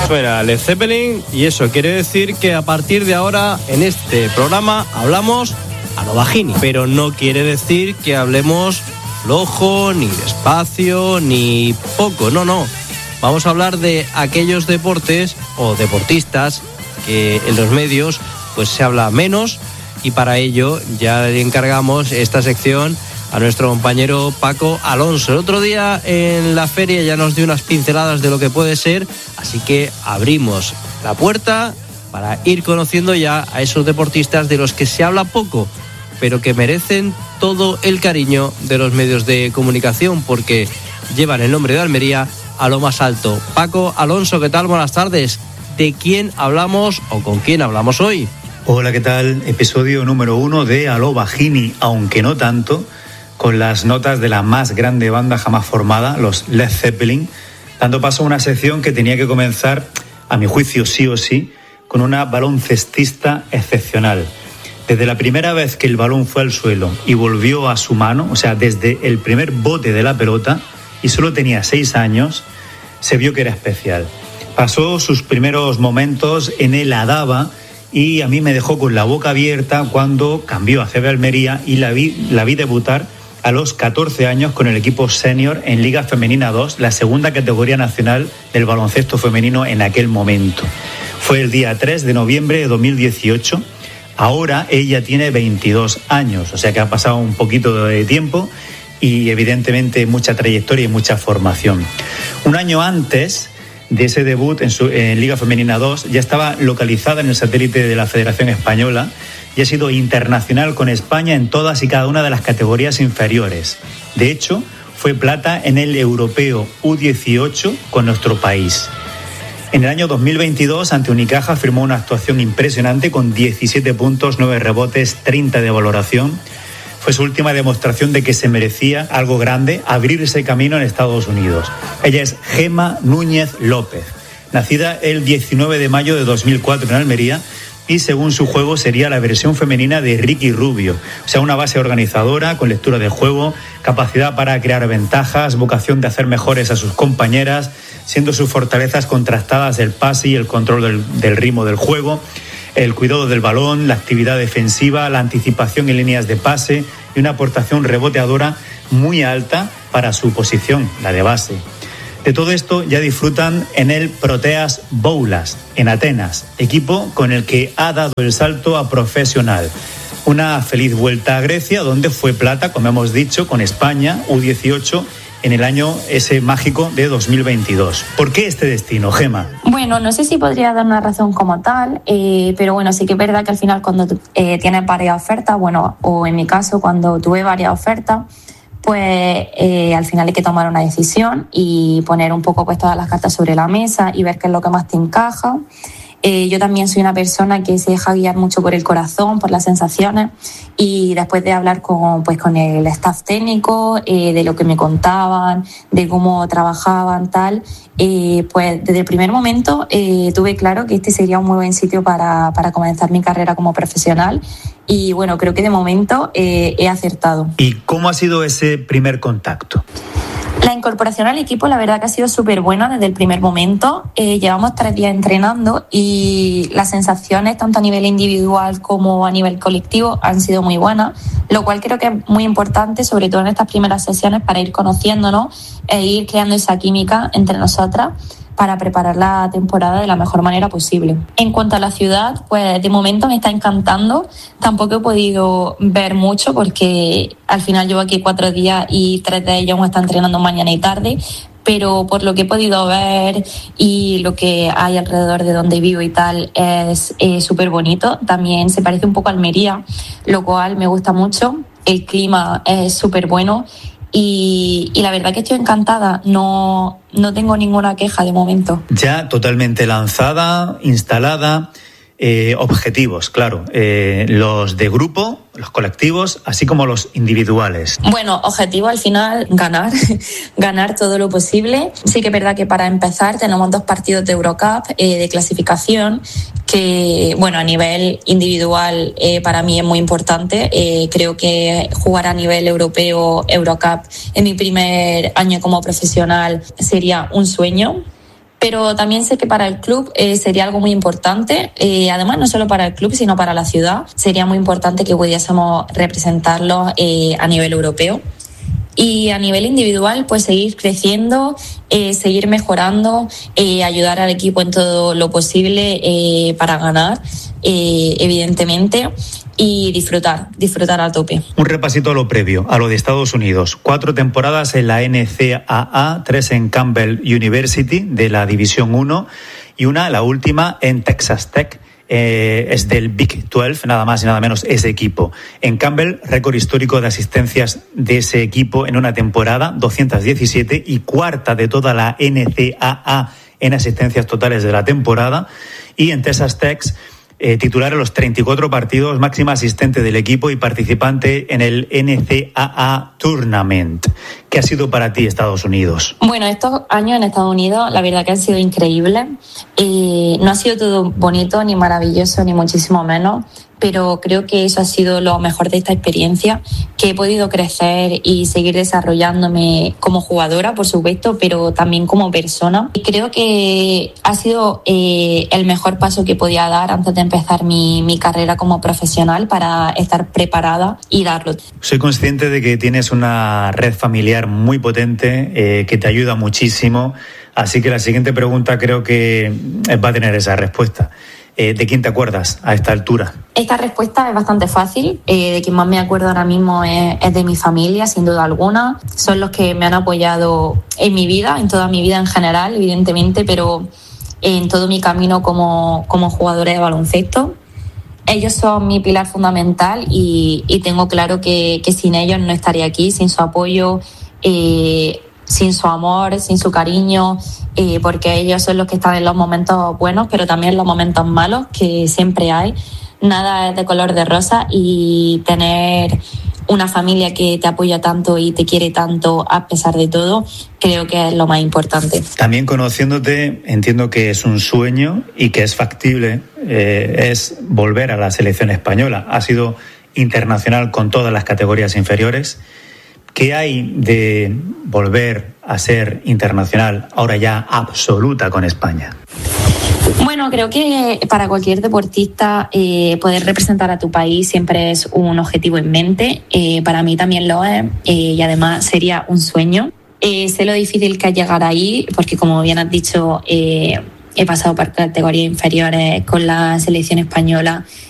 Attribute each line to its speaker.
Speaker 1: Suena Led Zeppelin y eso quiere decir que a partir de ahora en este programa hablamos a lo bajini, pero no quiere decir que hablemos flojo, ni despacio, ni poco, no. Vamos a hablar de aquellos deportes o deportistas que en los medios pues se habla menos, y para ello ya le encargamos esta sección a nuestro compañero Paco Alonso. El otro día en la feria ya nos dio unas pinceladas de lo que puede ser, así que abrimos la puerta para ir conociendo ya a esos deportistas de los que se habla poco, pero que merecen todo el cariño de los medios de comunicación porque llevan el nombre de Almería a lo más alto. Paco Alonso, ¿qué tal? Buenas tardes. ¿De quién hablamos o con quién hablamos hoy?
Speaker 2: Hola, ¿qué tal? Episodio número 1 de A lo bajini, aunque no tanto, con las notas de la más grande banda jamás formada, los Led Zeppelin, dando paso a una sección que tenía que comenzar, a mi juicio sí o sí, con una baloncestista excepcional. Desde la primera vez que el balón fue al suelo y volvió a su mano, o sea, desde el primer bote de la pelota, y solo tenía 6 años, se vio que era especial. Pasó sus primeros momentos en el Adaba y a mí me dejó con la boca abierta cuando cambió a CB Almería y la vi debutar a los 14 años con el equipo senior en Liga Femenina 2, la segunda categoría nacional del baloncesto femenino en aquel momento. Fue el día 3 de noviembre de 2018. Ahora ella tiene 22 años, o sea que ha pasado un poquito de tiempo y evidentemente mucha trayectoria y mucha formación. Un año antes de ese debut en Liga Femenina 2 ya estaba localizada en el satélite de la Federación Española y ha sido internacional con España en todas y cada una de las categorías inferiores. De hecho, fue plata en el Europeo U18 con nuestro país. En el año 2022, ante Unicaja, firmó una actuación impresionante con 17 puntos, 9 rebotes, 30 de valoración. Fue su última demostración de que se merecía algo grande, abrirse camino en Estados Unidos. Ella es Gemma Núñez López, nacida el 19 de mayo de 2004 en Almería, y según su juego sería la versión femenina de Ricky Rubio. O sea, una base organizadora, con lectura de juego, capacidad para crear ventajas, vocación de hacer mejores a sus compañeras, siendo sus fortalezas contrastadas el pase y el control del ritmo del juego, el cuidado del balón, la actividad defensiva, la anticipación en líneas de pase y una aportación reboteadora muy alta para su posición, la de base. De todo esto ya disfrutan en el Proteas Boulas, en Atenas, equipo con el que ha dado el salto a profesional. Una feliz vuelta a Grecia, donde fue plata, como hemos dicho, con España, U18, en el año ese mágico de 2022. ¿Por qué este destino, Gemma?
Speaker 3: Bueno, no sé si podría dar una razón como tal, pero bueno, sí que es verdad que al final cuando tienes varias ofertas, bueno, o en mi caso cuando tuve varias ofertas, pues al final hay que tomar una decisión y poner un poco pues todas las cartas sobre la mesa y ver qué es lo que más te encaja. Yo también soy una persona que se deja guiar mucho por el corazón, por las sensaciones, y después de hablar con el staff técnico, de lo que me contaban, de cómo trabajaban, tal, pues desde el primer momento tuve claro que este sería un muy buen sitio para comenzar mi carrera como profesional. Y bueno, creo que de momento he acertado.
Speaker 2: ¿Y cómo ha sido ese primer contacto?
Speaker 3: La incorporación al equipo, la verdad que ha sido súper buena desde el primer momento. Llevamos 3 días entrenando y las sensaciones, tanto a nivel individual como a nivel colectivo, han sido muy buenas, lo cual creo que es muy importante, sobre todo en estas primeras sesiones, para ir conociéndonos e ir creando esa química entre nosotras para preparar la temporada de la mejor manera posible. En cuanto a la ciudad, pues de momento me está encantando. Tampoco he podido ver mucho porque al final llevo aquí 4 días y 3 de ellos me están entrenando mañana y tarde, pero por lo que he podido ver y lo que hay alrededor de donde vivo y tal, es súper bonito. También se parece un poco a Almería, lo cual me gusta mucho. El clima es súper bueno. Y la verdad que estoy encantada, no tengo ninguna queja de momento.
Speaker 2: Ya totalmente lanzada, instalada, objetivos, claro, los de grupo, los colectivos, así como los individuales.
Speaker 3: Bueno, objetivo al final, ganar todo lo posible. Sí que es verdad que para empezar tenemos 2 partidos de Eurocup de clasificación, que bueno, a nivel individual para mí es muy importante. Creo que jugar a nivel europeo Eurocup en mi primer año como profesional sería un sueño. Pero también sé que para el club sería algo muy importante, además no solo para el club sino para la ciudad, sería muy importante que pudiésemos representarlos a nivel europeo. Y a nivel individual, pues seguir creciendo, seguir mejorando, ayudar al equipo en todo lo posible para ganar, evidentemente, y disfrutar a tope.
Speaker 2: Un repasito a lo previo, a lo de Estados Unidos. 4 temporadas en la NCAA, 3 en Campbell University de la División 1 y la última, en Texas Tech. Es del Big 12, nada más y nada menos, ese equipo. En Campbell, récord histórico de asistencias de ese equipo en una temporada, 217, y cuarta de toda la NCAA en asistencias totales de la temporada. Y en Texas Tech, titular en los 34 partidos, máxima asistente del equipo y participante en el NCAA Tournament. ¿Qué ha sido para ti Estados Unidos?
Speaker 3: Bueno, estos años en Estados Unidos la verdad que han sido increíbles. No ha sido todo bonito ni maravilloso ni muchísimo menos, pero creo que eso ha sido lo mejor de esta experiencia, que he podido crecer y seguir desarrollándome como jugadora, por supuesto, pero también como persona. Y creo que ha sido el mejor paso que podía dar antes de empezar mi carrera como profesional para estar preparada y darlo.
Speaker 2: Soy consciente de que tienes una red familiar muy potente que te ayuda muchísimo, así que la siguiente pregunta creo que va a tener esa respuesta. ¿De quién te acuerdas a esta altura?
Speaker 3: Esta respuesta es bastante fácil. De quien más me acuerdo ahora mismo es de mi familia, sin duda alguna. Son los que me han apoyado en mi vida, en toda mi vida en general, evidentemente, pero en todo mi camino como jugadora de baloncesto. Ellos son mi pilar fundamental y tengo claro que sin ellos no estaría aquí, sin su apoyo, sin su amor, sin su cariño, porque ellos son los que están en los momentos buenos, pero también en los momentos malos, que siempre hay. Nada es de color de rosa, y tener una familia que te apoya tanto y te quiere tanto a pesar de todo, creo que es lo más importante.
Speaker 2: También conociéndote, entiendo que es un sueño y que es factible, es volver a la selección española. Has sido internacional con todas las categorías inferiores. ¿Qué hay de volver a ser internacional, ahora ya absoluta, con España?
Speaker 3: Bueno, creo que para cualquier deportista poder representar a tu país siempre es un objetivo en mente. Para mí también lo es, y además sería un sueño. Sé lo difícil que es llegar ahí, porque como bien has dicho, he pasado por categorías inferiores con la selección española